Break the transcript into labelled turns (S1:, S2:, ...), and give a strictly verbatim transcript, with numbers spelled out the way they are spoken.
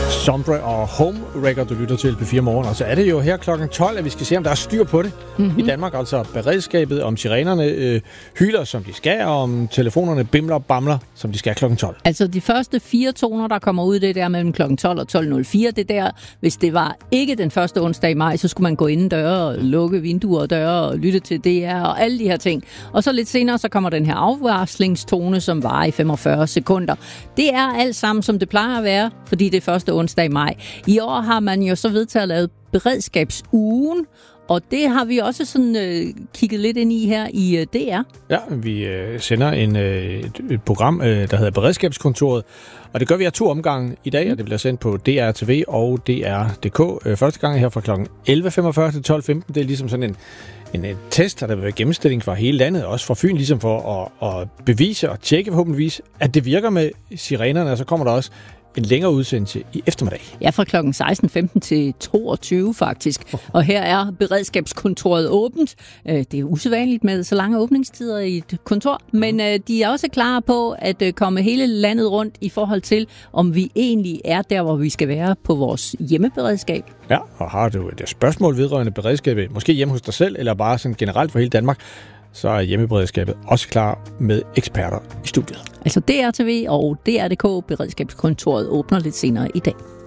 S1: Sombre og Home Wrecker, du lytter til P fire Morgen. Og så er det jo her klokken tolv, at vi skal se, om der er styr på det mm-hmm. i Danmark. Altså beredskabet, om sirenerne øh, hyler, som de skal, og om telefonerne bimler og bamler, som de skal klokken tolv.
S2: Altså de første fire toner, der kommer ud, det der mellem klokken tolv og tolv nul fire, det der, hvis det var ikke den første onsdag i maj, så skulle man gå inden døre og lukke vinduer og døre og lytte til D R og alle de her ting. Og så lidt senere, så kommer den her afvarslingstone, som varer i femogfyrre sekunder. Det er alt sammen, som det plejer at være, fordi det er første onsdag i maj. I år har man jo så vedtaget at lave beredskabsugen, og det har vi også sådan øh, kigget lidt ind i her i øh, D R.
S1: Ja, vi øh, sender en, øh, et, et program, øh, der hedder Beredskabskontoret, og det gør vi af to omgange i dag, og det bliver sendt på D R T V og D R punktum D K. Øh, første gang her fra klokken elleve femogfyrre til tolv femten. Det er ligesom sådan en En, en test, der vil være gennemstilling fra hele landet, også fra Fyn, ligesom for at, at bevise og tjekke forhåbentligvis, at det virker med sirenerne, og så kommer der også en længere udsendelse i eftermiddag.
S2: Ja, fra klokken seksten femten til toogtyve faktisk. Og her er beredskabskontoret åbent. Det er usædvanligt med så lange åbningstider i et kontor, men de er også klar på at komme hele landet rundt i forhold til, om vi egentlig er der, hvor vi skal være på vores hjemmeberedskab.
S1: Ja, og har du et spørgsmål vedrørende beredskabet, måske hjemme hos dig selv, eller bare sådan generelt for hele Danmark, så er hjemmeberedskabet også klar med eksperter i studiet.
S2: Altså D R T V og D R punktum D K, beredskabskontoret åbner lidt senere i dag.